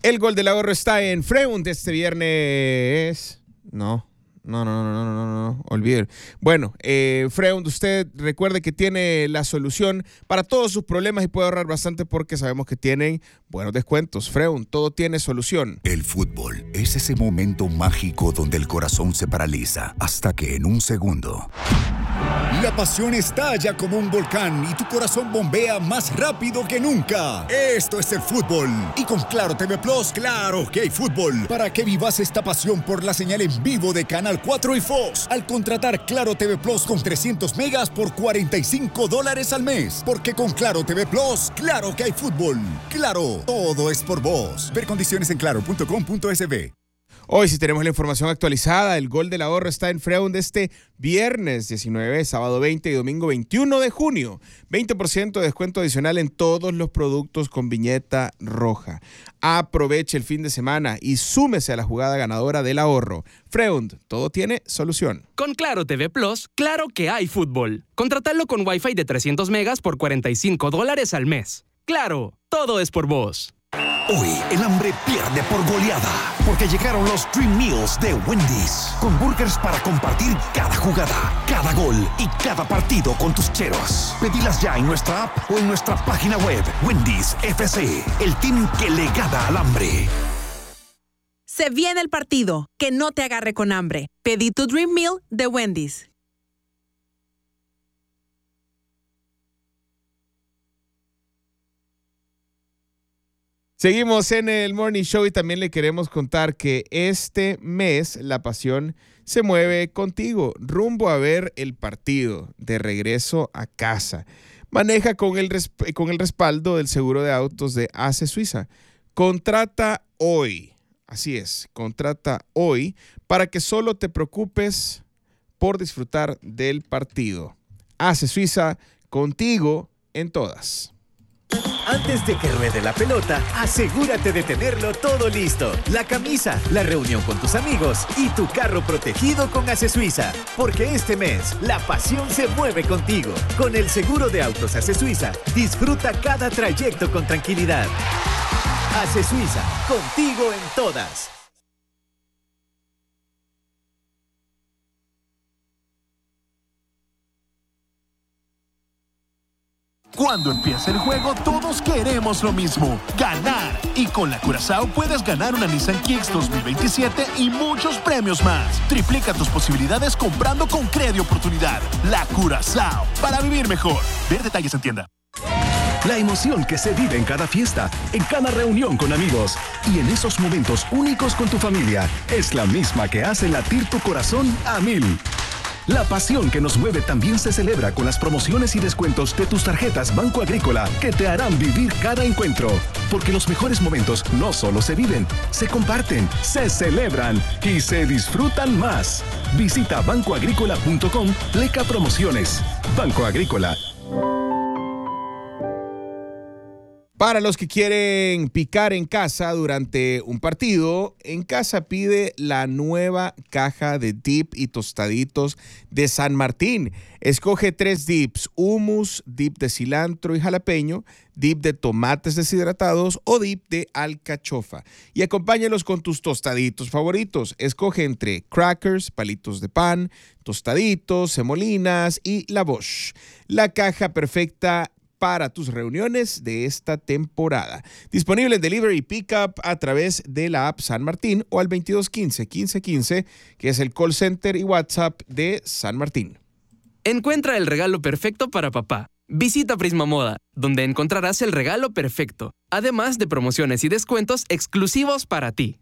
El gol del ahorro está en Freund este viernes. No, olvide. Bueno, Freund, usted recuerde que tiene la solución para todos sus problemas y puede ahorrar bastante porque sabemos que tienen buenos descuentos. Freund, todo tiene solución. El fútbol es ese momento mágico donde el corazón se paraliza hasta que en un segundo la pasión estalla como un volcán y tu corazón bombea más rápido que nunca. Esto es el fútbol. Y con Claro TV Plus, claro que hay fútbol. Para que vivas esta pasión por la señal en vivo de Canal 4 y Fox. Al contratar Claro TV Plus con 300 megas por $45 al mes. Porque con Claro TV Plus, claro que hay fútbol. Claro, todo es por vos. Ver condiciones en claro.com.sb. Hoy sí tenemos la información actualizada. El gol del ahorro está en Freund este viernes 19, sábado 20 y domingo 21 de junio. 20% de descuento adicional en todos los productos con viñeta roja. Aproveche el fin de semana y súmese a la jugada ganadora del ahorro. Freund, todo tiene solución. Con Claro TV Plus, claro que hay fútbol. Contratalo con Wi-Fi de 300 megas por $45 al mes. Claro, todo es por vos. Hoy el hambre pierde por goleada, porque llegaron los Dream Meals de Wendy's, con burgers para compartir cada jugada, cada gol y cada partido con tus cheros. Pedilas ya en nuestra app o en nuestra página web. Wendy's FC, el team que le gana al hambre. Se viene el partido, que no te agarre con hambre. Pedí tu Dream Meal de Wendy's. Seguimos en el Morning Show y también le queremos contar que este mes la pasión se mueve contigo, rumbo a ver el partido de regreso a casa. Maneja con el respaldo del seguro de autos de ACE Suiza. Contrata hoy, así es, contrata hoy para que solo te preocupes por disfrutar del partido. ACE Suiza, contigo en todas. Antes de que ruede la pelota, asegúrate de tenerlo todo listo. La camisa, la reunión con tus amigos y tu carro protegido con ACE Suiza. Porque este mes, la pasión se mueve contigo. Con el seguro de autos ACE Suiza, disfruta cada trayecto con tranquilidad. ACE Suiza, contigo en todas. Cuando empieza el juego, todos queremos lo mismo, ganar. Y con la Curazao puedes ganar una Nissan Kicks 2027 y muchos premios más. Triplica tus posibilidades comprando con Credi Oportunidad. La Curazao, para vivir mejor. Ver detalles en tienda. La emoción que se vive en cada fiesta, en cada reunión con amigos y en esos momentos únicos con tu familia es la misma que hace latir tu corazón a 1000. La pasión que nos mueve también se celebra con las promociones y descuentos de tus tarjetas Banco Agrícola que te harán vivir cada encuentro. Porque los mejores momentos no solo se viven, se comparten, se celebran y se disfrutan más. Visita bancoagrícola.com, pleca promociones. Banco Agrícola. Para los que quieren picar en casa durante un partido, en casa pide la nueva caja de dip y tostaditos de San Martín. Escoge 3 dips, hummus, dip de cilantro y jalapeño, dip de tomates deshidratados o dip de alcachofa. Y acompáñalos con tus tostaditos favoritos. Escoge entre crackers, palitos de pan, tostaditos, semolinas y la Bosch. La caja perfecta para tus reuniones de esta temporada. Disponible en Delivery Pickup a través de la app San Martín o al 2215-1515, que es el call center y WhatsApp de San Martín. Encuentra el regalo perfecto para papá. Visita Prisma Moda, donde encontrarás el regalo perfecto, además de promociones y descuentos exclusivos para ti.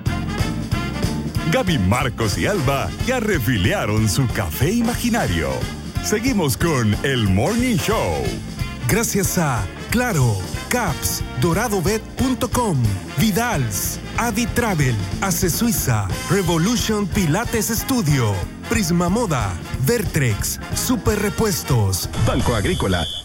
Gaby, Marcos y Alba ya refiliaron su café imaginario. Seguimos con el Morning Show. Gracias a Claro, Caps, DoradoBet.com, Vidals, Adi Travel, ACE Suiza, Revolution Pilates Studio, Prisma Moda, Vertrex, Super Repuestos, Banco Agrícola.